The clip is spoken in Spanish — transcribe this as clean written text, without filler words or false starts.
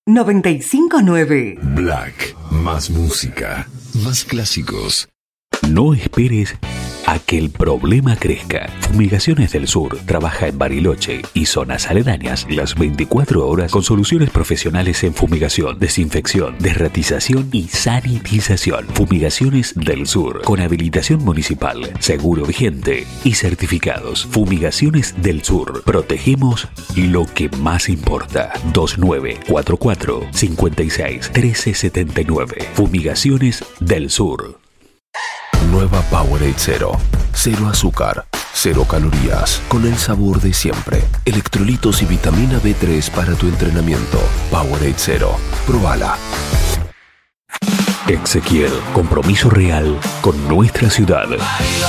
95.9. Black, más música, más clásicos. No esperes a que el problema crezca. Fumigaciones del Sur trabaja en Bariloche y zonas aledañas las 24 horas con soluciones profesionales en fumigación, desinfección, desratización y sanitización. Fumigaciones del Sur con habilitación municipal, seguro vigente y certificados. Fumigaciones del Sur. Protegemos lo que más importa. 2944 56 1379. Fumigaciones del Sur. Nueva Powerade Zero. Cero azúcar, cero calorías, con el sabor de siempre. Electrolitos y vitamina B3 para tu entrenamiento. Powerade Zero. Probala. Exequiel, compromiso real con nuestra ciudad.